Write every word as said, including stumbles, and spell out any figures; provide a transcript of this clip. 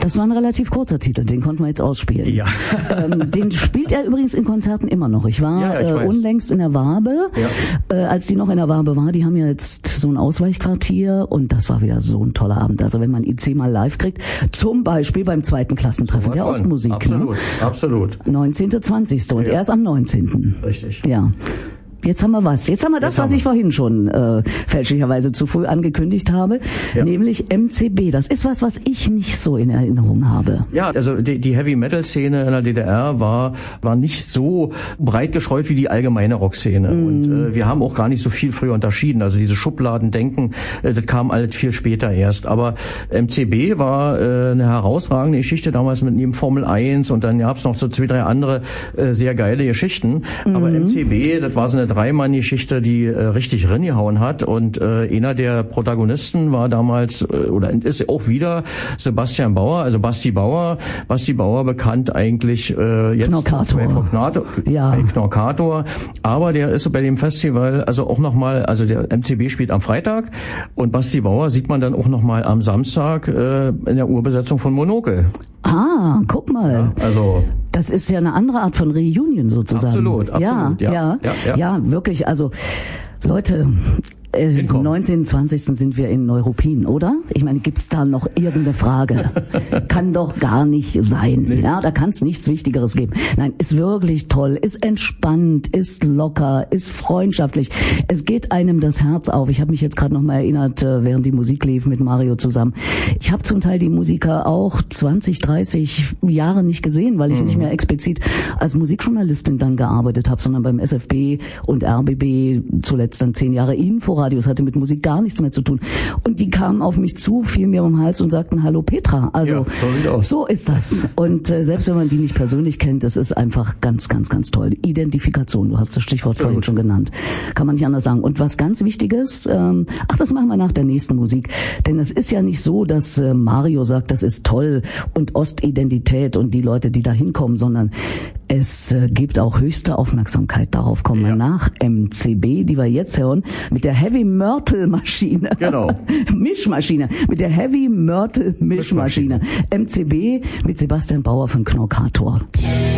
Das war ein relativ kurzer Titel, den konnten wir jetzt ausspielen. Ja. ähm, den spielt er übrigens in Konzerten immer noch. Ich war ja, ja, ich äh, unlängst in der Wabe, ja. äh, als die noch in der Wabe war. Die haben ja jetzt so ein Ausweichquartier und das war wieder so ein toller Abend. Also wenn man I C mal live kriegt, zum Beispiel beim zweiten Klassentreffen der Ostmusik. Absolut, ne? absolut. neunzehnten, zwanzigsten und ja. erst am neunzehnten Richtig. Ja. Jetzt haben wir was. Jetzt haben wir das, was ich vorhin schon äh, fälschlicherweise zu früh angekündigt habe, ja. nämlich M C B. Das ist was, was ich nicht so in Erinnerung habe. Ja, also die, die Heavy-Metal-Szene in der D D R war war nicht so breit gestreut wie die allgemeine Rockszene. Mm. Und äh, wir haben auch gar nicht so viel früher unterschieden. Also diese Schubladendenken, äh, das kam alles viel später erst. Aber M C B war äh, eine herausragende Geschichte damals mit neben Formel eins und dann gab's noch so zwei, drei andere äh, sehr geile Geschichten. Mm. Aber M C B, das war so eine Dreimann-Geschichte, die äh, richtig reingehauen hat und äh, einer der Protagonisten war damals äh, oder ist auch wieder Sebastian Bauer, also Basti Bauer. Basti Bauer bekannt eigentlich äh, jetzt Knorkator. bei Knorkator, ja. bei Knorkator, aber der ist bei dem Festival also auch nochmal, also der M C B spielt am Freitag und Basti Bauer sieht man dann auch nochmal am Samstag äh, in der Urbesetzung von Monokel. Ah, guck mal. Ja, also das ist ja eine andere Art von Reunion sozusagen. Absolut, absolut. Ja, ja, ja, ja, ja wirklich. Also Leute, äh, neunzehnten, zwanzigsten sind wir in Neuruppin, oder? Ich meine, gibt's da noch irgendeine Frage? Kann doch gar nicht sein. Nee. Ja, da kann es nichts Wichtigeres geben. Nein, ist wirklich toll, ist entspannt, ist locker, ist freundschaftlich. Es geht einem das Herz auf. Ich habe mich jetzt gerade noch mal erinnert, während die Musik lief mit Mario zusammen. Ich habe zum Teil die Musiker auch zwanzig, dreißig Jahre nicht gesehen, weil ich mhm. nicht mehr explizit als Musikjournalistin dann gearbeitet habe, sondern beim S F B und R B B, zuletzt dann zehn Jahre Inforadio. Das hatte mit Musik gar nichts mehr zu tun. Und die kamen auf mich zu, fielen mir um den Hals und sagten, hallo Petra. Also ja, so, so ist das. Und äh, selbst wenn man die nicht persönlich kennt, das ist einfach ganz, ganz, ganz toll. Identifikation, du hast das Stichwort Absolut. vorhin schon genannt. Kann man nicht anders sagen. Und was ganz Wichtiges, ähm, ach, das machen wir nach der nächsten Musik. Denn es ist ja nicht so, dass äh, Mario sagt, das ist toll und Ostidentität und die Leute, die da hinkommen, sondern es äh, gibt auch höchste Aufmerksamkeit. Darauf kommen wir ja. nach M C B, die wir jetzt hören, mit der Heavy Myrtle Maschine. Genau. Mischmaschine. Mit der Heavy Myrtle Mischmaschine. M C B mit Sebastian Bauer von Knorkator.